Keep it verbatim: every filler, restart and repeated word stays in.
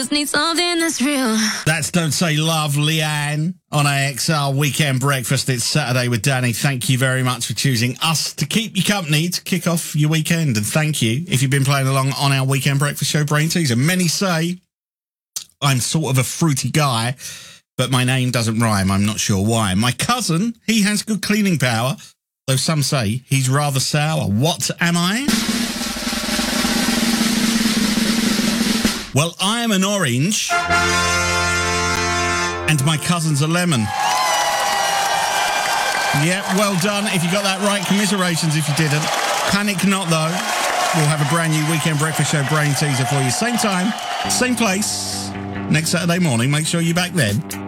Just need something that's real. That's Don't Say Love, Leanne, on A X R Weekend Breakfast. It's Saturday with Danny. Thank you very much for choosing us to keep you company to kick off your weekend. And thank you if you've been playing along on our Weekend Breakfast show, Brain Teaser. Many say I'm sort of a fruity guy, but my name doesn't rhyme. I'm not sure why. My cousin, he has good cleaning power, though some say he's rather sour. What am I? Well, I am an orange, and my cousin's a lemon. Yeah, well done. If you got that right, commiserations if you didn't. Panic not, though. We'll have a brand new Weekend Breakfast Show Brain Teaser for you. Same time, same place, next Saturday morning. Make sure you're back then.